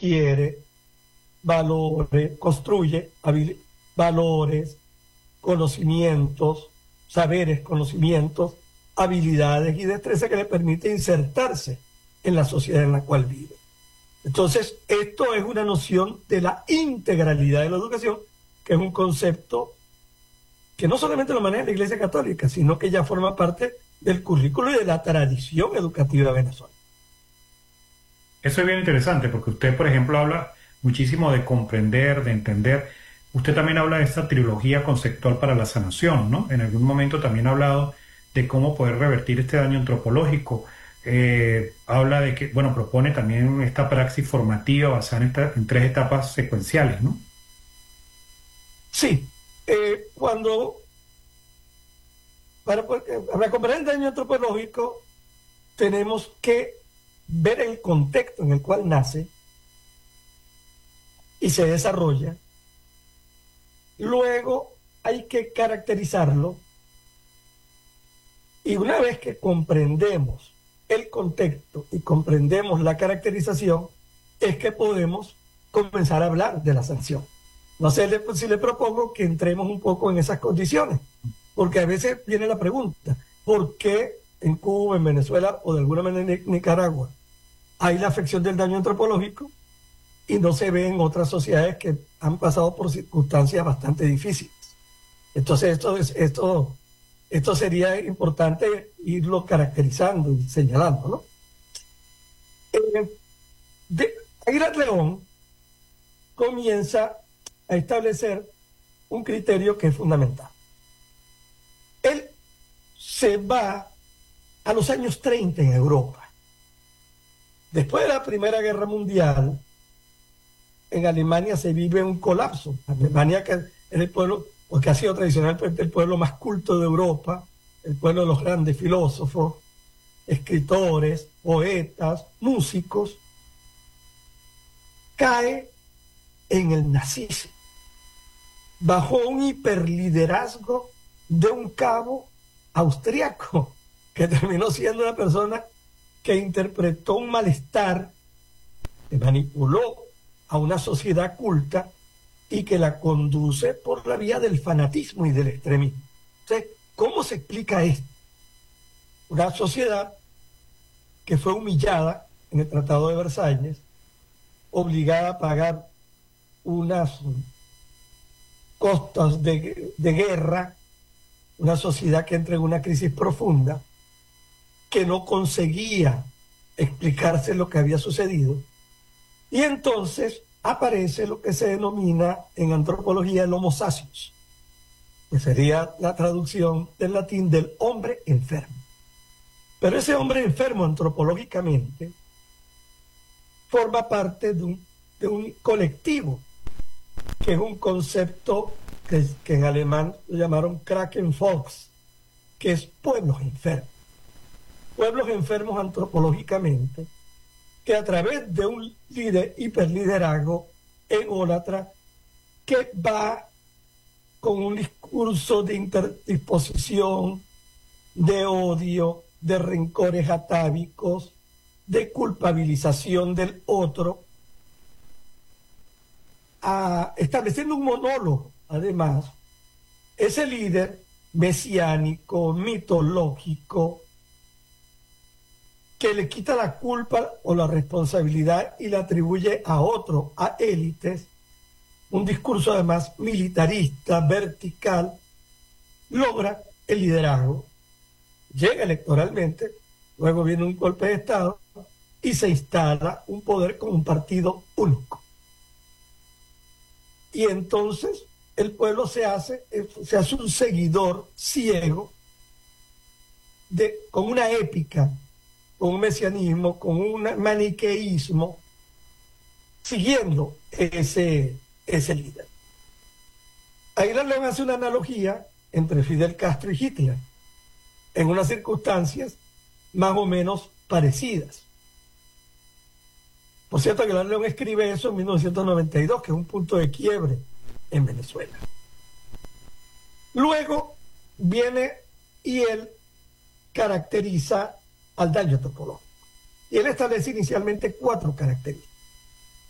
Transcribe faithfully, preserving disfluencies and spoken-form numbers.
adquiere valores, construye valores, conocimientos, saberes, conocimientos, habilidades y destrezas que le permite insertarse en la sociedad en la cual vive. Entonces, esto es una noción de la integralidad de la educación, que es un concepto que no solamente lo maneja la Iglesia Católica, sino que ya forma parte del currículo y de la tradición educativa de Venezuela. Eso es bien interesante, porque usted, por ejemplo, habla muchísimo de comprender, de entender. Usted también habla de esta trilogía conceptual para la sanación, ¿no? En algún momento también ha hablado de cómo poder revertir este daño antropológico. Eh, habla de que, bueno, propone también esta praxis formativa basada en, esta, en tres etapas secuenciales, ¿no? Sí, eh, cuando, para, para comprender el daño antropológico, tenemos que ver el contexto en el cual nace y se desarrolla. Luego hay que caracterizarlo, y una vez que comprendemos el contexto y comprendemos la caracterización, es que podemos comenzar a hablar de la sanción. No sé si le propongo que entremos un poco en esas condiciones, porque a veces viene la pregunta, ¿por qué en Cuba, en Venezuela o de alguna manera en Nicaragua hay la afección del daño antropológico y no se ve en otras sociedades que han pasado por circunstancias bastante difíciles? Entonces esto, es, esto, esto sería importante irlo caracterizando y señalando, ¿no? Eh, de, Aguilar León comienza a establecer un criterio que es fundamental. Él se va a los años treinta en Europa. Después de la Primera Guerra Mundial, en Alemania se vive un colapso. Alemania, que es el pueblo, porque ha sido tradicionalmente el pueblo más culto de Europa, el pueblo de los grandes filósofos, escritores, poetas, músicos, cae en el nazismo, bajo un hiperliderazgo de un cabo austriaco, que terminó siendo una persona que interpretó un malestar, que manipuló a una sociedad culta y que la conduce por la vía del fanatismo y del extremismo. Entonces, ¿cómo se explica esto? Una sociedad que fue humillada en el Tratado de Versalles, obligada a pagar unas costas de, de guerra, una sociedad que entra en una crisis profunda, que no conseguía explicarse lo que había sucedido, y entonces aparece lo que se denomina en antropología el homo sapiens, que sería la traducción del latín del hombre enfermo. Pero ese hombre enfermo antropológicamente forma parte de un, de un colectivo, que es un concepto que, que en alemán lo llamaron Krakenvolks, que es pueblos enfermos. Pueblos enfermos antropológicamente, que a través de un líder hiperliderazgo ególatra que va con un discurso de interdisposición, de odio, de rencores atávicos, de culpabilización del otro, a, estableciendo un monólogo, además, ese líder mesiánico, mitológico, que le quita la culpa o la responsabilidad y la atribuye a otro, a élites, un discurso además militarista, vertical, logra el liderazgo, llega electoralmente, luego viene un golpe de Estado y se instala un poder con un partido único. Y entonces el pueblo se hace, se hace un seguidor ciego de, con una épica, con un mesianismo, con un maniqueísmo, siguiendo ese, ese líder. Aguilar León hace una analogía entre Fidel Castro y Hitler, en unas circunstancias más o menos parecidas. Por cierto, Aguilar León escribe eso en mil novecientos noventa y dos, que es un punto de quiebre en Venezuela. Luego viene y él caracteriza al daño antropológico. Y él establece inicialmente cuatro características.